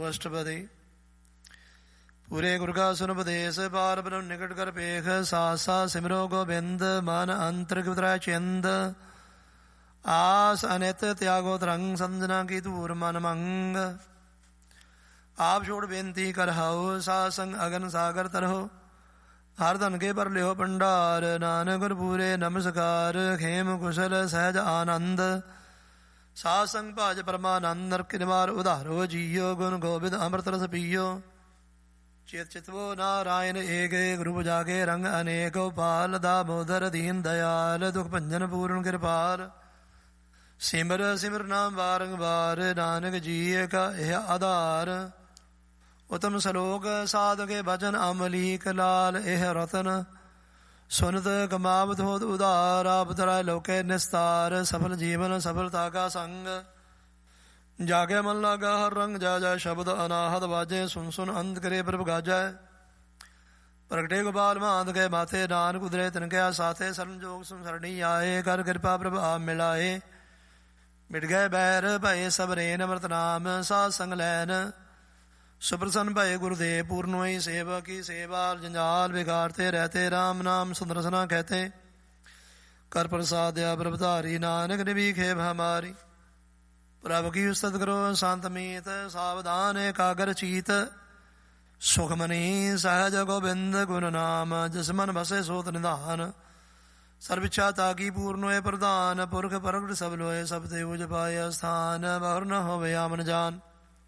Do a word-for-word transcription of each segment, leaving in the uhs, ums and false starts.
अष्टपदी। पूरे गुर का सुन उपदेश पार ब्रह्म निकट कर पेख साथ साथ सिमरो गोबिंद मन अंतर चिंद आस अनित त्यागो तरंग समझना की तूर मन मंग। आप छोड़ बेनती कर हाओ सा संग अगन सागर तरहो हर धन के पर लिहो भंडार नानक गुर पूरे नमस्कार खेम कुशल सहज आनंद सा संग भाज परमानंद नर किरमार उधारो जियो गुण गोविंद अमृत रस पियो। चित चितवो नारायण एक गुरु जागे रंग अनेक पाल दामोदर दीन दयाल दुख भंजन पूर्ण कृपाल। सिमर सिमर नाम बारंबार नानक जी का यह आधार। उत्तम सलोक साध के भजन अमलीक लाल एह रतन सुनत कमावत होत उदार आप तरा लोके निस्तार। सफल जीवन सफलता का संग जागे मन लागा हर रंग जा जाय शब्द अनाहत बाजे सुन सुन अंत करे प्रभ गाजय। प्रगटे गोपाल मांद के माथे नानक उदरे तिनके साथे शरण जोग सुन सरणी आए कर कृपा प्रभ आप मिलाए। मिट गए बैर भय सब रेन अमृत नाम साध संग लैन सुप्रसन्न भय गुरुदेव पूर्ण हुई सेवा की सेवा जंजाल बिगाड़ते रहते राम नाम सुंदरसना कहते कर प्रसाद या प्रभधारी नानक निभीखे हमारी। प्रभु की उस्तत करो शांत मीत सावधान एकाग्र चीत सुखमनी सहज गोविंद गुण नाम जिस मन बसे सोत निधान। सर्विच्छा ताकी पूर्ण हुए प्रधान पुरख प्रगट सब लोए सब तेज पाय स्थान बहुर न हो यामन जान।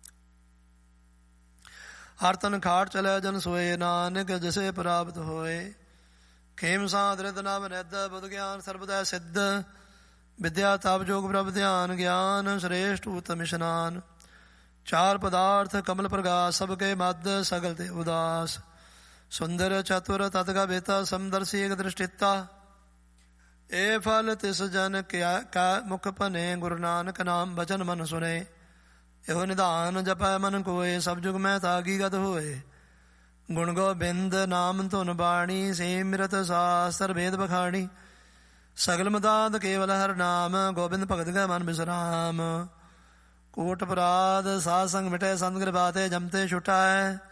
हर तन खाट चले जन सोए नानक जैसे प्राप्त होए। खेम साधृत नाम निध बुध ज्ञान सर्वदा सिद्ध विद्या ताप जोग प्रभ ध्यान ज्ञान श्रेष्ठ उत्तम स्नान। चार पदार्थ कमल प्रकाश सबके मध्य सगल ते उदास। सुंदर चतुर तत् का बेता समदर्शी एक दृष्टिता। ए फल तिस जन क्या का मुख पने गुरु नानक नाम वचन मन सुने। एहो निधान जप मन कोय सब जुग में तागी गत होए। गुण गोबिंद नाम धुन बाणी सिमरत शास्त्र भेद बखाणी। सगल मदाद केवल हर नाम गोबिंद भगत का मन विश्राम। कोट अपराध साध संग मिटे संत कृपाते जमते छुटाए।